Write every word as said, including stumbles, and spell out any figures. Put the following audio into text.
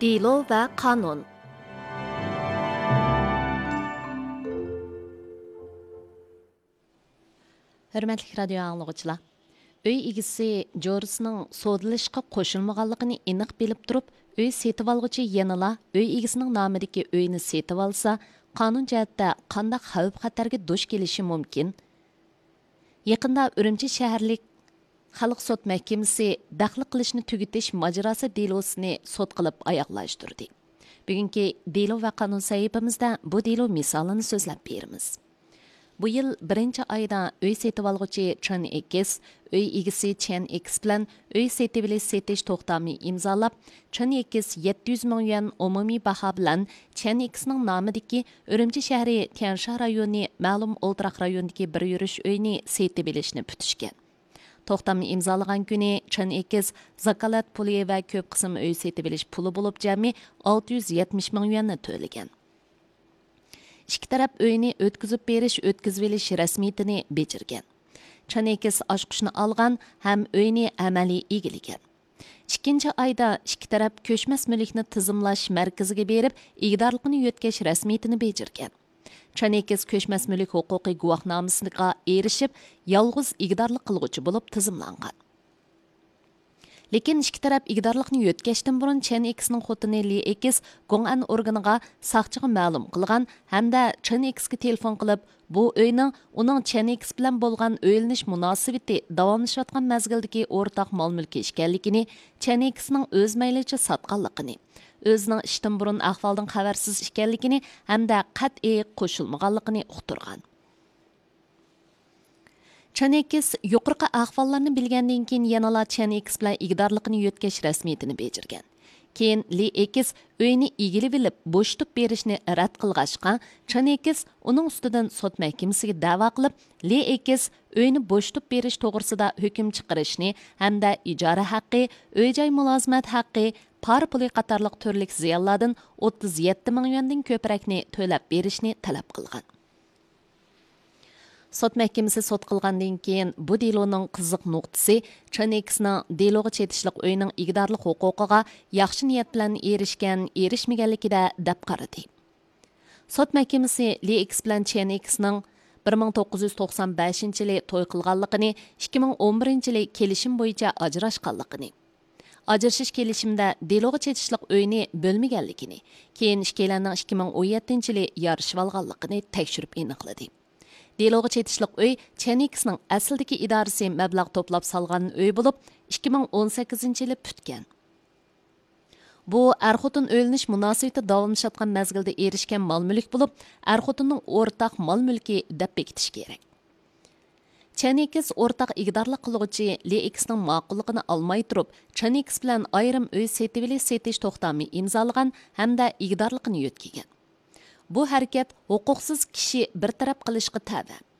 Delo va qonun. Hörmətli radio anlıqçılar. Öy egisi Jorisning sodilishqa qo'shilmaganligini aniq bilib turib, öy setib olg'uchi yanıla öy egisining nomidagi uyni setib olsa, qonun jihatda qanday xavf-xatarga duch kelishi mumkin? Yaqinda Urumchi shaharlik Xalq sud mahkamasi daxli qilishni tugutish majrosi delosini sud qilib oyoqlashtirdi. Bugungi delo va qonun sahifamizda bu delo misolini so'zlab beramiz. Bu yil birinchi oyda uy setib olg'uchi Chen X, uy egisi Chen X bilan uy setib olish setish to'xtamini imzolab, Chen X yetti yuz ming yuan umumiy baho bilan Chen X'ning nomidagi Urumchi shahri Tiansha rayoni ma'lum o'ltiraq rayonidagi bir yurish uyni setib olishni putishgan. To'xtamni imzolagan kuni Chen X zakalat puli va ko'p qism uy setib olish puli bo'lib jami olti yuz yetmish ming yuanni to'lagan. İki taraf uyni o'tkazib berish, o'tkazib olish rasmiyatini bejirgan. Chen X oshqushni olgan ham uyni amaliy egillagan. ikkinchi oyda ikki taraf ko'chmas mulkni tizimlash markaziga berib, igdorlikni yo'tkash rasmiyatini bejirgan. Chen X ko'chmas mulk huquqiy guvohnomasiga erishib, yolg'iz igdorlik qilg'uchi bo'lib tizimlangan. Lekin ikki taraf igdorlikni yo'tkashdan burun Chen X'ning xotini Li X Gong'an organiga saqchiga ma'lum qilgan hamda Chen X'ga telefon qilib, bu uyning uning Chen X bilan bo'lgan o'ylanish munosabati davomlashayotgan mazgildagi o'rtaq mol-mulk ekanligini, Chen X'ning o'z maylicha sotganligini, o'zining ishdan burun ahvoldan xabarsiz ekanligini hamda qat'iy qo'shilmaganligini uqtirgan. Chen X yuqorqi ahvollarni bilgandan keyin yanala Chen X bilan igdorlikni yo'tkash rasmiyatini bejirgan. Keyin Li X uyni egilib olib, bo'shtib berishni rad qilg'achqa, Chen X uning ustidan sud mahkamasiga da'vo qilib, Li X uyni bo'shtib berish to'g'risida hukm chiqarishni hamda ijara haqqi, uy-joy mulozimat haqqi, par puli qatorliq turlik ziyonlardan o'ttiz yetti ming yuandan ko'prakni to'lab berishni talab qilgan. Sud mahkamasi sud qilgandan keyin bu deloning qiziq nuqtasi Chen X'ning deloga chetishliq uyning igdorlik huquqiga yaxshi niyat bilan erishgan, erishmaganligida deb qaradi. Sud mahkamasi Li X bilan Chen X'ning bir ming to'qqiz yuz to'qson beshinchi yili to'y qilganligini, ikki ming o'n birinchi yili kelishim bo'yicha ajrashganligini, ajrashish kelishimda deloga chetishliq uyni bo'lmaganligini, keyin ikkilarning ikki ming o'n yettinchi yili yarashib olganligini tekshirib aniqladi. Deloga chetishliq uy Chen X'ning asldagi idorasi mablag' to'plab salgan uy bo'lib, ikki ming o'n sakkizinchi yili putgan. Bu er-xotin o'ylanish munosabati davomlashayotgan mazgilda erishgan mol-mulk bo'lib, er-xotinning o'rtaq mol-mulki deb bekitish kerak. Chen X o'rtaq igdorlik qilg'uchi Li X'ning ma'qulligini olmay turib, Chen X bilan ayrim uy setib olish setish to'xtamini imzolagan hamda igdorlikni yo'tkagan. Bu harakat huquqsiz kishi bir taraf qilishga tabi.